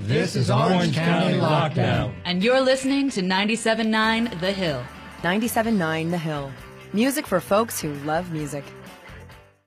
This is Orange County Lockdown. And you're listening to 97.9 The Hill. 97.9 The Hill. Music for folks who love music.